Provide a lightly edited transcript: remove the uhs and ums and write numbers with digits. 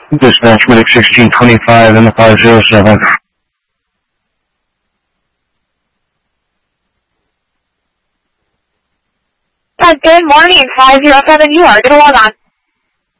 Dispatch Medic 1625 and the 507. Good morning, 507, you are good. Hold on.